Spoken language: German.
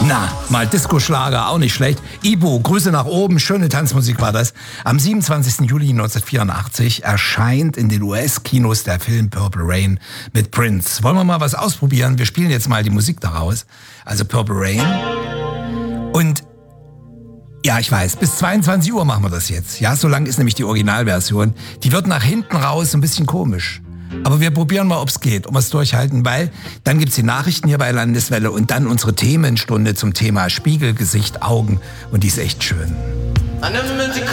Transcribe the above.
Na, mal Disco-Schlager, auch nicht schlecht. Ibu, Grüße nach oben, schöne Tanzmusik war das. Am 27. Juli 1984 erscheint in den US-Kinos der Film Purple Rain mit Prince. Wollen wir mal was ausprobieren? Wir spielen jetzt mal die Musik daraus. Also Purple Rain. Und ja, ich weiß, bis 22 Uhr machen wir das jetzt. Ja, so lang ist nämlich die Originalversion. Die wird nach hinten raus ein bisschen komisch. Aber wir probieren mal, ob es geht, ob wir es durchhalten, weil dann gibt's die Nachrichten hier bei Landeswelle und dann unsere Themenstunde zum Thema Spiegel, Gesicht, Augen und die ist echt schön. I never meant to